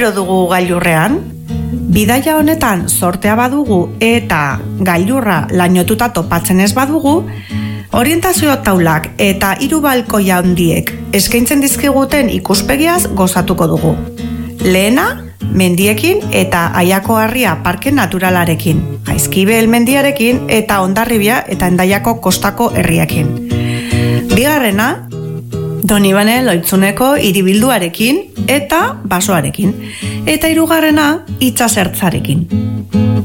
espero dugu gailurrean? Bidaia honetan sortea badugu eta gailurra lainotuta topatzen ez badugu, orientazio taulak eta 3 balkoia handiek eskaintzen dizkiguten ikuspegiaz gozatuko dugu. Lehena, mendiekin eta Aiako Harria parke naturalarekin, Jaizkibel mendiarekin eta Hondarribia eta Hendaiako kostako herriekin. Bigarrena, Donibane Loitzuneko hiribilduarekin eta basoarekin. Eta hirugarrena, itsasertzarekin.